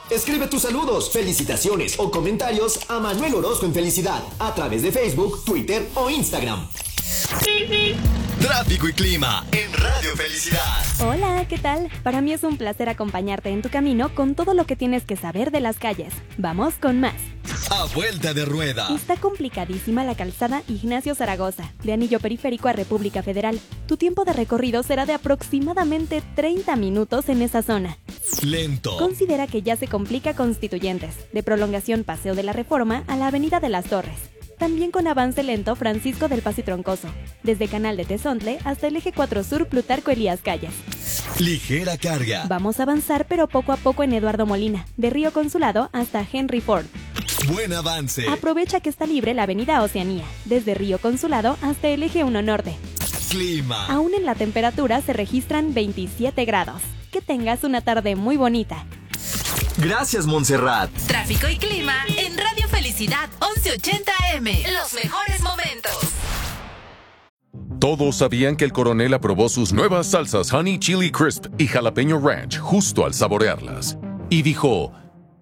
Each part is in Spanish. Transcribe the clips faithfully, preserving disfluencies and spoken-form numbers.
Escribe tus saludos, felicitaciones o comentarios a Manuel Orozco en Felicidad a través de Facebook, Twitter o Instagram. Tráfico y clima en Radio Felicidad. Hola, ¿qué tal? Para mí es un placer acompañarte en tu camino con todo lo que tienes que saber de las calles. Vamos con más. A vuelta de rueda. Está complicadísima la calzada Ignacio Zaragoza, de Anillo Periférico a República Federal. Tu tiempo de recorrido será de aproximadamente treinta minutos en esa zona. Lento. Considera que ya se complica Constituyentes, de prolongación Paseo de la Reforma a la Avenida de las Torres. También con avance lento Francisco del Paz y Troncoso, desde Canal de Tezontle hasta el Eje cuatro Sur Plutarco Elías Calles. Ligera carga. Vamos a avanzar pero poco a poco en Eduardo Molina, de Río Consulado hasta Henry Ford. Buen avance. Aprovecha que está libre la Avenida Oceanía, desde Río Consulado hasta el Eje uno Norte. Clima. Aún en la temperatura se registran veintisiete grados. Que tengas una tarde muy bonita. Gracias, Montserrat. Tráfico y clima en Radio Felicidad once ochenta A M. Los mejores momentos. Todos sabían que el coronel aprobó sus nuevas salsas Honey Chili Crisp y Jalapeño Ranch justo al saborearlas. Y dijo...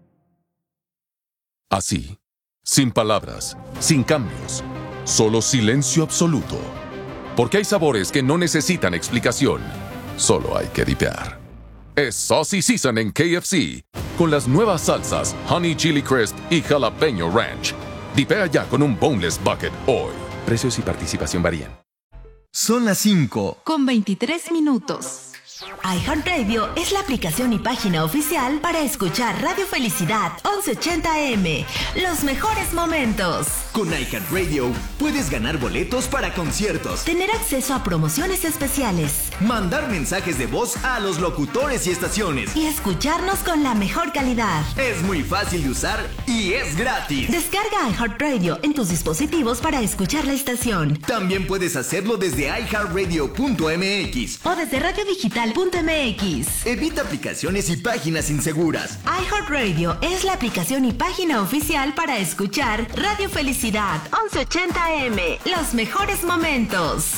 así, sin palabras, sin cambios, solo silencio absoluto. Porque hay sabores que no necesitan explicación, solo hay que dipear. Es Saucy Season en K F C, con las nuevas salsas Honey Chili Crisp y Jalapeño Ranch. Dipea ya con un Boneless Bucket hoy. Precios y participación varían. Son las cinco. Con veintitrés minutos. iHeartRadio es la aplicación y página oficial para escuchar Radio Felicidad once ochenta A M. Los mejores momentos. Con iHeartRadio puedes ganar boletos para conciertos, Tener acceso a promociones especiales mandar mensajes de voz a los locutores y estaciones. y escucharnos con la mejor calidad. Es muy fácil de usar y es gratis. Descarga iHeartRadio en tus dispositivos para escuchar la estación También puedes hacerlo desde i heart radio punto m x. o desde radio digital punto m x. Evita aplicaciones y páginas inseguras. iHeartRadio es la aplicación y página oficial para escuchar Radio Felicidad once ochenta A M. Los mejores momentos.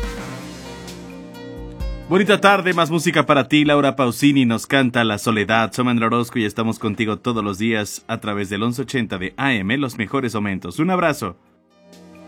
Bonita tarde, más música para ti. Laura Pausini nos canta La Soledad. Soy Manuel Orozco y estamos contigo todos los días a través del once ochenta de A M, los mejores momentos. Un abrazo.